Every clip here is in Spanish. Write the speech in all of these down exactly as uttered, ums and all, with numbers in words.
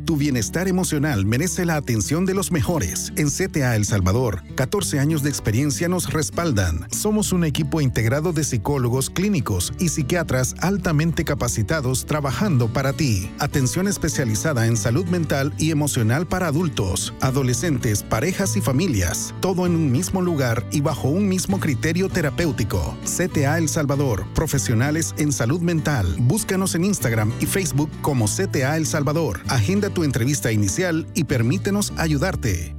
Tu bienestar emocional merece la atención de los mejores. En C T A El Salvador, catorce años de experiencia nos respaldan. Somos un equipo integrado de psicólogos clínicos y psiquiatras altamente capacitados trabajando para ti. Atención especializada en salud mental y emocional para adultos, adolescentes, parejas y familias. Todo en un mismo lugar y bajo un mismo criterio terapéutico. C T A El Salvador, profesionales en salud mental. Búscanos en Instagram y Facebook como C T A El Salvador. Agenda tu entrevista inicial y permítenos ayudarte.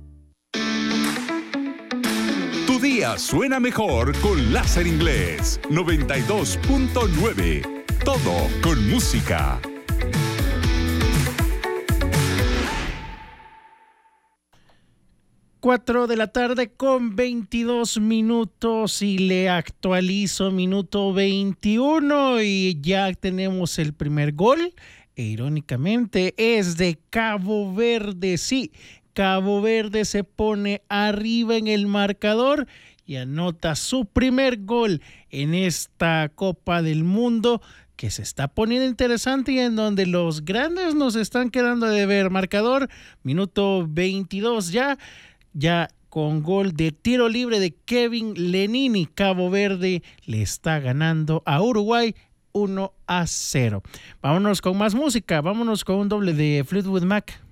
Tu día suena mejor con Láser Inglés noventa y dos punto nueve. Todo con música. cuatro de la tarde con veintidós minutos y le actualizo minuto veintiuno y ya tenemos el primer gol. E irónicamente es de Cabo Verde. Sí, Cabo Verde se pone arriba en el marcador y anota su primer gol en esta Copa del Mundo que se está poniendo interesante y en donde los grandes nos están quedando de ver. Marcador, minuto veintidós ya, ya con gol de tiro libre de Kevin Lenini. Cabo Verde le está ganando a Uruguay uno a cero. Vámonos con más música, vámonos con un doble de Fleetwood Mac.